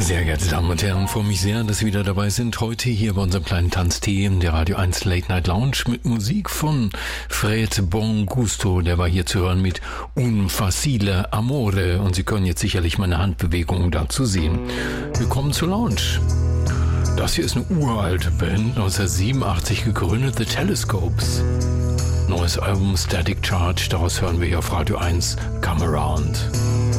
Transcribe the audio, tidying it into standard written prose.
Sehr geehrte Damen und Herren, freue mich sehr, dass Sie wieder dabei sind. Heute hier bei unserem kleinen Tanztee in der Radio 1 Late Night Lounge mit Musik von Fred Bongusto. Der war hier zu hören mit Un facile amore und Sie können jetzt sicherlich meine Handbewegungen dazu sehen. Willkommen zur Lounge. Das hier ist eine uralte Band, 1987 gegründet, The Telescopes. Neues Album Static Charge, daraus hören wir hier auf Radio 1 Come Around.